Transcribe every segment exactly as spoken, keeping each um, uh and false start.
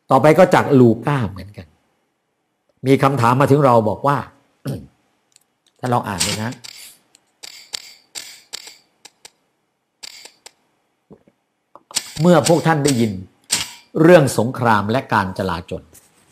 ต่อไปก็จากลูก้าเหมือนกันมีคำถามมาถึงเราบอกว่า ถ้าเราอ่านเลยนะเมื่อพวกท่านได้ยินเรื่องสงครามและการจลาจล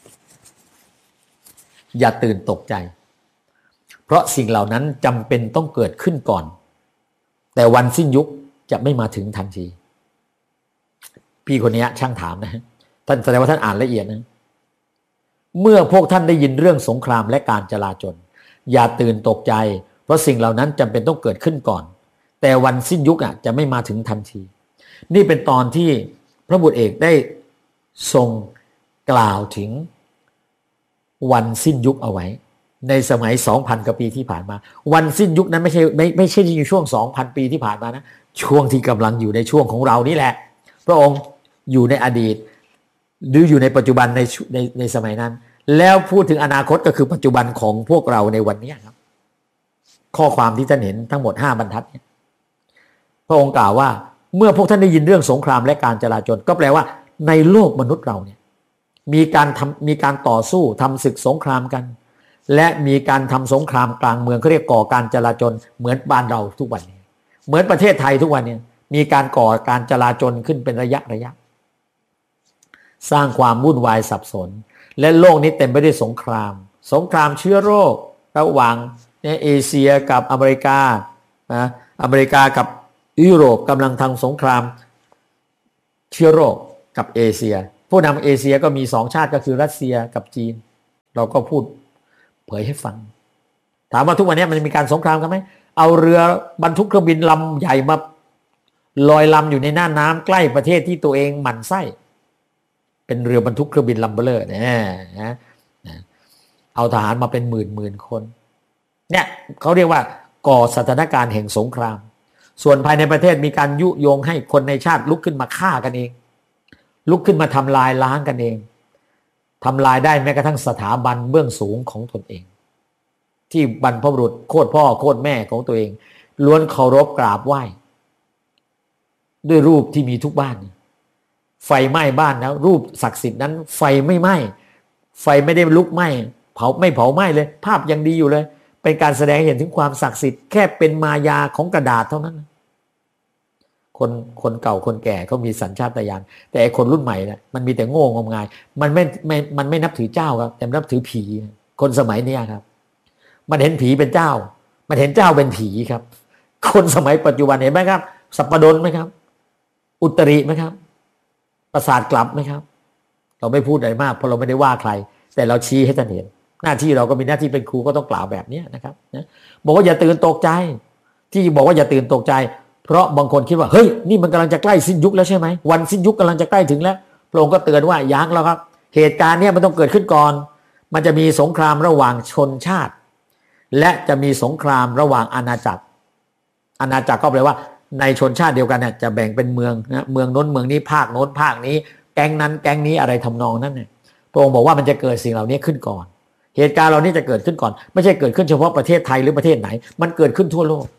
อย่าตื่นตกใจเพราะสิ่งเหล่านั้นจำเป็นต้องเกิดขึ้นก่อนแต่วันสิ้นยุคจะไม่มาถึงทันทีพี่คนนี้ช่างถามนะท่านแสดงว่าท่านอ่านละเอียดนะเมื่อพวกท่านได้ยินเรื่องสงครามและการจลาจลอย่าตื่นตกใจเพราะสิ่งเหล่านั้นจำเป็นต้องเกิดขึ้นก่อนแต่วันสิ้นยุคอ่ะจะไม่มาถึงทันทีนี่เป็นตอนที่พระบุตรเอกได้ทรงกล่าวถึงวันสิ้นยุคเอาไว้ในสมัย สองพัน กว่าปีที่ผ่านมาวันสิ้นยุคนั้นไม่ใช่ไม่ไม่ใช่ในช่วง สองพัน ปีที่ผ่านมานะช่วงที่กำลังอยู่ในช่วงของเรานี่แหละพระองค์อยู่ในอดีตหรืออยู่ในปัจจุบันในในในสมัยนั้นแล้วพูดถึงอนาคตก็คือปัจจุบันของพวกเราในวันนี้ครับข้อความที่ท่านเห็นทั้งหมดห้าบรรทัดเนี่ยพระองค์กล่าวว่าเมื่อพวกท่านได้ยินเรื่องสงครามและการจลาจลก็แปลว่าในโลกมนุษย์เราเนี่ยมีการทำมีการต่อสู้ทำศึกสงครามกันและมีการทำสงครามกลางเมืองเขาเรียกก่อการจลาจลเหมือนบ้านเราทุกวันนี้เหมือนประเทศไทยทุกวันนี้มีการก่อการจลาจลขึ้นเป็นระยะระยะสร้างความวุ่นวายสับสนและโลกนี้เต็มไปด้วยสงครามสงครามเชื้อโรคระหว่างเอเชียกับอเมริกานะอเมริกากับยุโรปกำลังทำสงครามเชื้อโรคกับเอเชียผู้นำเอเชียก็มีสองชาติก็คือรัสเซียกับจีนเราก็พูดเผยให้ฟังถามว่าทุกวันนี้มันมีการสงครามกันไหมเอาเรือบรรทุกเครื่องบินลำใหญ่มาลอยลำอยู่ในหน้าน้ำใกล้ประเทศที่ตัวเองหมั่นไส้เป็นเรือบรรทุกเครื่องบินลำเบลเลอร์เนี่ยนะเอาทหารมาเป็นหมื่นหมื่นคนเนี่ยเขาเรียกว่าก่อสถานการณ์แห่งสงครามส่วนภายในประเทศมีการยุยงให้คนในชาติลุกขึ้นมาฆ่ากันเองลุกขึ้นมาทำลายล้างกันเองทำลายได้แม้กระทั่งสถาบันเบื้องสูงของตนเองที่บรรพบุรุษโคตรพ่อโคตรแม่ของตัวเองล้วนเคารพกราบไหว้ด้วยรูปที่มีทุกบ้านไฟไหม้บ้านแล้วรูปศักดิ์สิทธิ์นั้นไฟไม่ไหม้ไฟไม่ได้ลุกไหม้เผาไม่เผาไหม้เลยภาพยังดีอยู่เลยเป็นการแสดงเห็นถึงความศักดิ์สิทธิ์แค่เป็นมายาของกระดาษเท่านั้นคนคนเก่าคนแก่เขามีสัญชาตญาณแต่คนรุ่นใหม่เนี่ยมันมีแต่โง่งมงายมันไม่ไม่มันไม่นับถือเจ้าครับแต่นับถือผีคนสมัยนี้ครับมันเห็นผีเป็นเจ้ามันเห็นเจ้าเป็นผีครับคนสมัยปัจจุบันเห็นไหมครับสัปปดลไหมครับอุตริไหมครับประสาทกลับไหมครับเราไม่พูดอะไรมากเพราะเราไม่ได้ว่าใครแต่เราชี้ให้ท่านเห็นหน้าที่เราก็มีหน้าที่เป็นครูก็ต้องกล่าวแบบนี้นะครับนะบอกว่าอย่าตื่นตกใจที่บอกว่าอย่าตื่นตกใจเพราะบางคนคิดว่าเฮ้ยนี่มันกำลังจะใกล้สิ้นยุคแล้วใช่ไหมวันสิ้นยุคกำลังจะใกล้ถึงแล้วพระองค์ก็เตือนว่ายังแล้วครับเหตุการณ์นี้มันต้องเกิดขึ้นก่อนมันจะมีสงครามระหว่างชนชาติและจะมีสงครามระหว่างอาณาจักรอาณาจักรก็แปลว่าในชนชาติเดียวกันเนี่ยจะแบ่งเป็นเมืองนะเมืองโน้นเมืองนี้ภาคโน้นภาคนี้แก๊งนั้นแก๊งนี้อะไรทำนองนั้นเนี่ยพระองค์บอกว่ามันจะเกิดสิ่งเหล่านี้ขึ้นก่อนเหตุการณ์เหล่านี้จะเกิดขึ้นก่อนไม่ใช่เกิดขึ้นเฉพาะประเทศไทยหรือประเทศไหนมันเกิดขึ้นทั่วโลก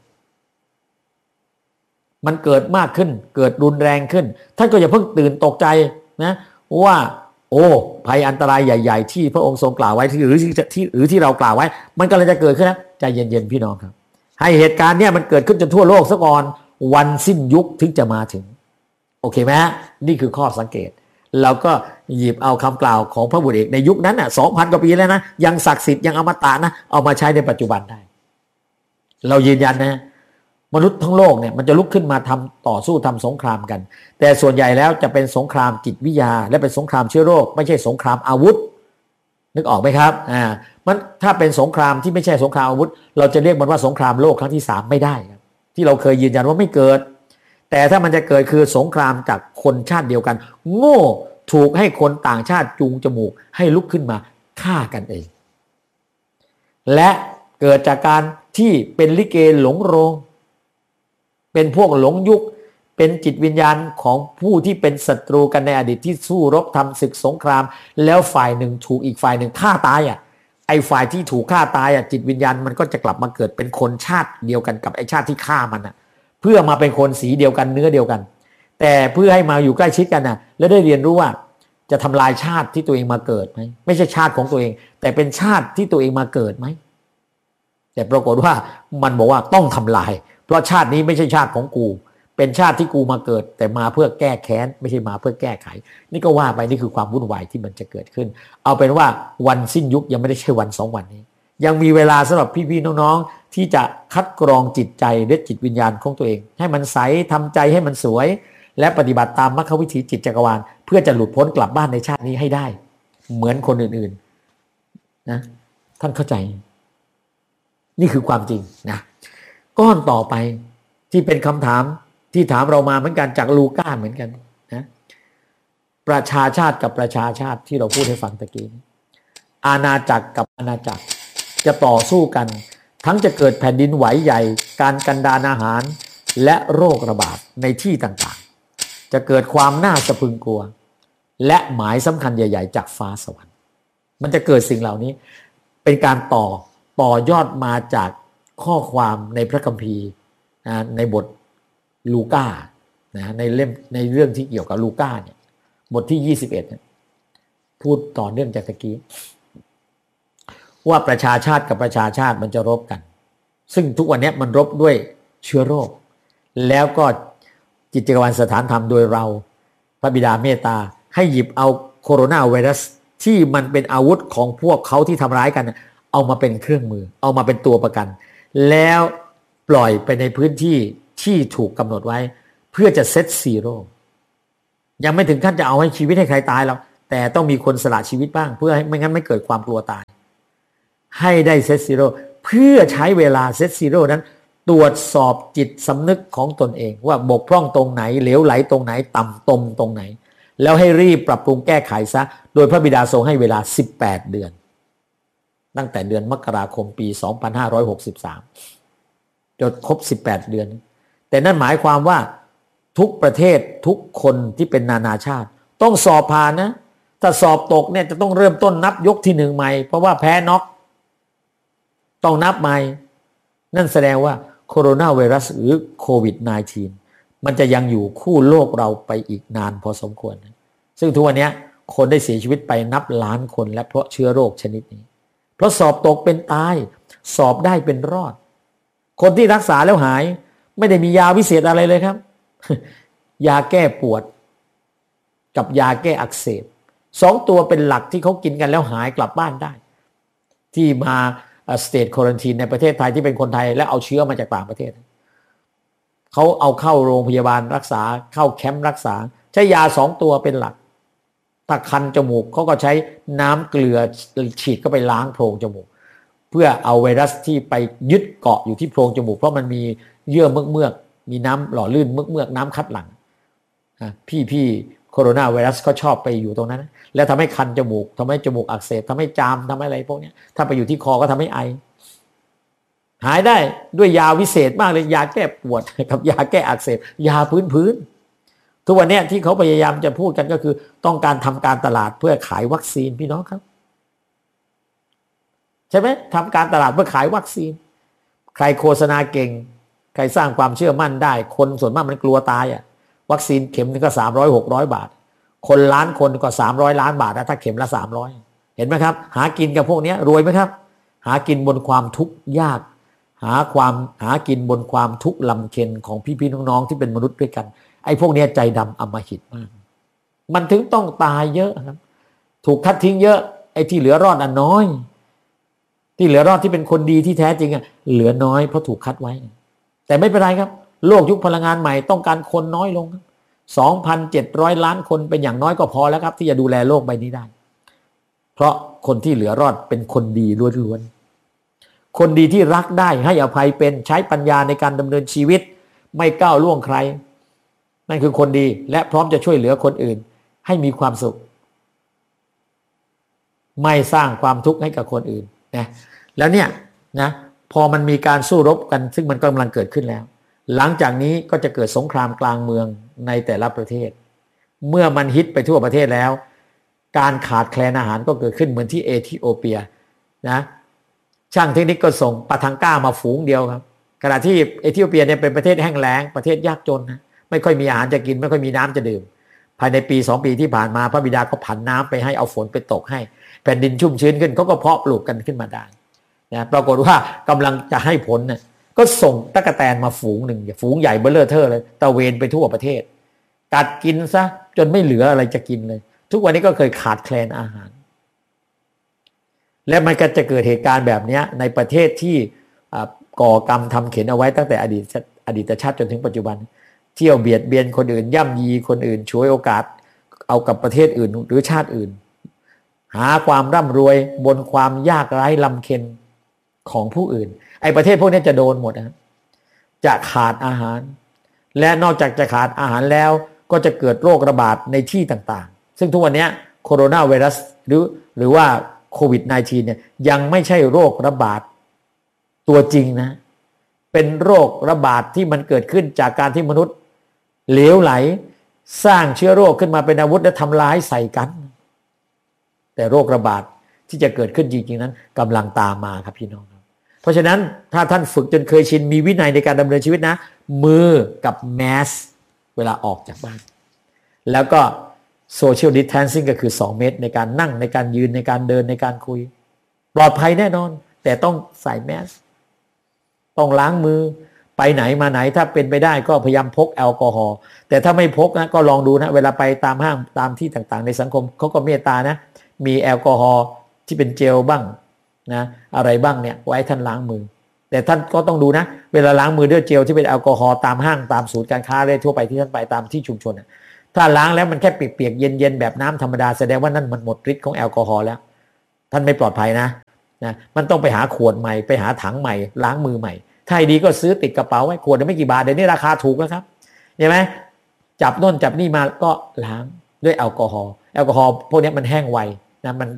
มันเกิดมากขึ้นเกิดรุนแรงขึ้นท่านก็อย่าเพิ่งตื่นตกใจนะว่าโอ้ภัยอันตรายใหญ่ๆที่พระองค์ทรงกล่าวไว้ที่หรือที่หรือที่เรากล่าวไว้มันกำลังจะเกิดขึ้นนะใจเย็นๆพี่น้องครับให้เหตุการณ์เนี้ยมันเกิดขึ้นจนทั่วโลกซะก่อนวันสิ้นยุคถึงจะมาถึงโอเคไหมนี่คือข้อสังเกตเราก็หยิบเอาคำกล่าวของพระบุตรเอกในยุคนั้นน่ะ สองพัน กว่าปีแล้วนะยังศักดิ์สิทธิ์ยังอมตะนะเอามาใช้ในปัจจุบันได้เรายืนยันนะมนุษย์ทั้งโลกเนี่ยมันจะลุกขึ้นมาทำต่อสู้ทำสงครามกันแต่ส่วนใหญ่แล้วจะเป็นสงครามจิตวิทยาและเป็นสงครามเชื้อโรคไม่ใช่สงครามอาวุธนึกออกไหมครับอ่ามันถ้าเป็นสงครามที่ไม่ใช่สงครามอาวุธเราจะเรียกมันว่าสงครามโลกครั้งที่สามไม่ได้ครับที่เราเคยยืนยันว่าไม่เกิดแต่ถ้ามันจะเกิดคือสงครามจากคนชาติเดียวกันโง่ถูกให้คนต่างชาติจูงจมูกให้ลุกขึ้นมาฆ่ากันเองและเกิดจากการที่เป็นลิเกหลงโรงเป็นพวกหลงยุคเป็นจิตวิญญาณของผู้ที่เป็นศัตรูกันในอดีตที่สู้รบทำศึกสงครามแล้วฝ่ายหนึ่งถูกอีกฝ่ายหนึ่งฆ่าตายอ่ะไอ้ฝ่ายที่ถูกฆ่าตายอ่ะจิตวิญญาณมันก็จะกลับมาเกิดเป็นคนชาติเดียวกันกับไอ้ชาติที่ฆ่ามันอ่ะเพื่อมาเป็นคนสีเดียวกันเนื้อเดียวกันแต่เพื่อให้มาอยู่ใกล้ชิดกันน่ะและได้เรียนรู้ว่าจะทำลายชาติที่ตัวเองมาเกิดไหมไม่ใช่ชาติของตัวเองแต่เป็นชาติที่ตัวเองมาเกิดไหมแต่ปรากฏว่ามันบอกว่าต้องทำลายเพราะชาตินี้ไม่ใช่ชาติของกูเป็นชาติที่กูมาเกิดแต่มาเพื่อแก้แค้นไม่ใช่มาเพื่อแก้ไขนี่ก็ว่าไปนี่คือความวุ่นวายที่มันจะเกิดขึ้นเอาเป็นว่าวันสิ้นยุคยังไม่ได้ใช่วันสองวันนี้ยังมีเวลาสำหรับพี่ๆน้องๆที่จะคัดกรองจิตใจและจิตวิญญาณของตัวเองให้มันใสทำใจให้มันสวยและปฏิบัติตามมรรควิถีจิตจักรวาลเพื่อจะหลุดพ้นกลับบ้านในชาตินี้ให้ได้เหมือนคนอื่นๆนะท่านเข้าใจนี่คือความจริงนะก้อนต่อไปที่เป็นคำถามที่ถามเรามาเหมือนกันจากลูก้าเหมือนกันนะประชาชาติกับประชาชาติที่เราพูดให้ฟังตะกี้อาณาจักรกับอาณาจักรจะต่อสู้กันทั้งจะเกิดแผ่นดินไหวใหญ่การกันดารอาหารและโรคระบาดในที่ต่างๆจะเกิดความน่าสะพรึงกลัวและหมายสำคัญใหญ่ๆจากฟ้าสวรรค์มันจะเกิดสิ่งเหล่านี้เป็นการต่อต่อยอดมาจากข้อความในพระคัมภีร์นะในบทลูก้านะในเล่มในเรื่องที่เกี่ยวกับลูก้าเนี่ยบทที่ยี่สิบเอ็ดเนี่ยพูดต่อเนื่องจากตะกี้ว่าประชาชาติกับประชาชาติมันจะรบกันซึ่งทุกวันนี้มันรบด้วยเชื้อโรคแล้วก็จิตจักรวาลสถานธรรมโดยเราพระบิดาเมตตาให้หยิบเอาโคโรนาไวรัสที่มันเป็นอาวุธของพวกเขาที่ทำร้ายกันเอามาเป็นเครื่องมือเอามาเป็นตัวประกันแล้วปล่อยไปในพื้นที่ที่ถูกกำหนดไว้เพื่อจะเซตซีโร่ยังไม่ถึงขั้นจะเอาให้ชีวิตให้ใครตายหรอกแต่ต้องมีคนสละชีวิตบ้างเพื่อให้ไม่งั้นไม่เกิดความกลัวตายให้ได้เซตซีโร่เพื่อใช้เวลาเซตซีโร่นั้นตรวจสอบจิตสำนึกของตนเองว่าบกพร่องตรงไหนเหลวไหลตรงไหนต่ำตมตรงไหนแล้วให้รีบปรับปรุงแก้ไขซะโดยพระบิดาทรงให้เวลาสิบแปดเดือนตั้งแต่เดือนมกราคมปีสองพันห้าร้อยหกสิบสามจนครบสิบแปดเดือนแต่นั่นหมายความว่าทุกประเทศทุกคนที่เป็นนานาชาติต้องสอบผ่านนะถ้าสอบตกเนี่ยจะต้องเริ่มต้นนับยกที่หนึ่งใหม่เพราะว่าแพ้น็อกต้องนับใหม่นั่นแสดงว่าโคโรนาไวรัสหรือโควิด สิบเก้า มันจะยังอยู่คู่โลกเราไปอีกนานพอสมควรซึ่งทุกวันนี้คนได้เสียชีวิตไปนับล้านคนและเพราะเชื้อโรคชนิดนี้เพราะสอบตกเป็นตายสอบได้เป็นรอดคนที่รักษาแล้วหายไม่ได้มียาวิเศษอะไรเลยครับ ยาแก้ปวดกับยาแก้อักเสบสองตัวเป็นหลักที่เขากินกันแล้วหายกลับบ้านได้ที่มาสเตทควอรันทีนในประเทศไทยที่เป็นคนไทยและเอาเชื้อมาจากต่างประเทศเขาเอาเข้าโรงพยาบาลรักษาเข้าแคมป์รักษาใช้ยาสองตัวเป็นหลักถ้าคันจมูกเขาก็ใช้น้ำเกลือฉีดเข้าไปล้างโพรงจมูกเพื่อเอาไวรัสที่ไปยึดเกาะอยู่ที่โพรงจมูกเพราะมันมีเยื่อเมือกเมือกมีน้ำหล่อลื่นเมือกเมือกน้ำคัดหลั่งพี่พี่โคโรนาไวรัสเขาชอบไปอยู่ตรงนั้นแล้วทำให้คันจมูกทำให้จมูกอักเสบทำให้จามทำให้อะไรพวกนี้ถ้าไปอยู่ที่คอก็ทำให้ไอหายได้ด้วยยาวิเศษมากเลยยาแก้ปวดกับยาแก้อักเสบยาพื้นพื้นทุกวันนี้ที่เขาพยายามจะพูดกันก็คือต้องการทำการตลาดเพื่อขายวัคซีนพี่น้องครับใช่ไหมทำการตลาดเพื่อขายวัคซีนใครโฆษณาเก่งใครสร้างความเชื่อมั่นได้คนส่วนมากมันกลัวตายอ่ะวัคซีนเข็มนึงก็สามร้อย หกร้อยบาทคนล้านคนก็สามร้อยล้านบาทนะถ้าเข็มละสามร้อยเห็นไหมครับหากินกับพวกนี้รวยไหมครับหากินบนความทุกข์ยากหาความหากินบนความทุกข์ลำเค็ญของพี่ๆน้องๆที่เป็นมนุษย์ด้วยกันไอ้พวกนี้ใจดำอำมหิตมากมันถึงต้องตายเยอะครับถูกคัดทิ้งเยอะไอ้ที่เหลือรอดอ่ะน้อยที่เหลือรอดที่เป็นคนดีที่แท้จริงอ่ะเหลือน้อยเพราะถูกคัดไว้แต่ไม่เป็นไรครับโลกยุคพลังงานใหม่ต้องการคนน้อยลง สองพันเจ็ดร้อย ล้านคนเป็นอย่างน้อยก็พอแล้วครับที่จะดูแลโลกใบนี้ได้เพราะคนที่เหลือรอดเป็นคนดีล้วนๆคนดีที่รักได้ให้อภัยเป็นใช้ปัญญาในการดำเนินชีวิตไม่ก้าวล่วงใครนั่นคือคนดีและพร้อมจะช่วยเหลือคนอื่นให้มีความสุขไม่สร้างความทุกข์ให้กับคนอื่นนะแล้วเนี่ยนะพอมันมีการสู้รบกันซึ่งมันกำลังเกิดขึ้นแล้วหลังจากนี้ก็จะเกิดสงครามกลางเมืองในแต่ละประเทศเมื่อมันฮิตไปทั่วประเทศแล้วการขาดแคลนอาหารก็เกิดขึ้นเหมือนที่เอธิโอเปียนะช่างเทคนิคก็ส่งปาทังก้ามาฝูงเดียวครับขณะที่เอธิโอเปียเนี่ยเป็นประเทศแห้งแล้งประเทศยากจนนะไม่ค่อยมีอาหารจะกินไม่ค่อยมีน้ำจะดื่มภายในปีสองปีที่ผ่านมาพระบิดาก็ผันน้ำไปให้เอาฝนไปตกให้แผ่นดินชุ่มชื้นขึ้นเขาก็เพาะปลูกกันขึ้นมาได้นะปรากฏว่ากำลังจะให้ผลนะก็ส่งตั๊กแตนมาฝูงหนึ่งฝูงใหญ่เบ้อเร่อเท่อเลยตะเวนไปทั่วประเทศกัดกินซะจนไม่เหลืออะไรจะกินเลยทุกวันนี้ก็เคยขาดแคลนอาหารและมันก็จะเกิดเหตุการณ์แบบนี้ในประเทศที่ก่อกรรมทำเข็นเอาไว้ตั้งแต่อดีตอดีตชาติจนถึงปัจจุบันเที่ยวเบียดเบียนคนอื่นย่ำยีคนอื่นฉวยโอกาสเอากับประเทศอื่นหรือชาติอื่นหาความร่ำรวยบนความยากไร้ลำเค็ญของผู้อื่นไอ้ประเทศพวกนี้จะโดนหมดนะจะขาดอาหารและนอกจากจะขาดอาหารแล้วก็จะเกิดโรคระบาดในที่ต่างๆซึ่งทุกวันนี้โคโรนาไวรัสหรือหรือว่าโควิด สิบเก้า เนี่ยยังไม่ใช่โรคระบาดตัวจริงนะเป็นโรคระบาดที่มันเกิดขึ้นจากการที่มนุษย์เหลวไหลสร้างเชื้อโรคขึ้นมาเป็นอาวุธและทำร้ายใส่กันแต่โรคระบาดที่จะเกิดขึ้นจริงๆนั้นกำลังตามมาครับพี่น้องครับเพราะฉะนั้นถ้าท่านฝึกจนเคยชินมีวินัยในการดำเนินชีวิตนะมือกับแมสเวลาออกจากบ้านแล้วก็โซเชียลดิสแทนซิ่งก็คือสองเมตรในการนั่งในการยืนในการเดินในการคุยปลอดภัยแน่นอนแต่ต้องใส่แมสต้องล้างมือไปไหนมาไหนถ้าเป็นไปได้ก็พยายามพกแอลกอฮอล์แต่ถ้าไม่พกนะก็ลองดูนะเวลาไปตามห้างตามที่ต่างๆในสังคมเขาก็เมตตานะมีแอลกอฮอล์ที่เป็นเจลบ้างนะอะไรบ้างเนี่ยไว้ท่านล้างมือแต่ท่านก็ต้องดูนะเวลาล้างมือด้วยเจลที่เป็นแอลกอฮอล์ตามห้างตามศูนย์การค้าอะไรทั่วไปที่ท่านไปตามที่ชุมชนนะถ้าล้างแล้วมันแค่เปียกๆเย็นๆแบบน้ำธรรมดาแสดงว่านั่นมันหมดฤทธิ์ของแอลกอฮอล์แล้วท่านไม่ปลอดภัยนะนะมันต้องไปหาขวดใหม่ไปหาถังใหม่ล้างมือใหม่ถ้าดีก็ซื้อติดกระเป๋าไว้ขวดไม่กี่บาทเดี๋ยวนี้ราคาถูกแล้วครับเห็นไหมจับโน่นจับนี่มาก็ล้างด้วยแอลกอฮอล์แอลกอฮอล์พวกนี้มันแห้งไวนะมัน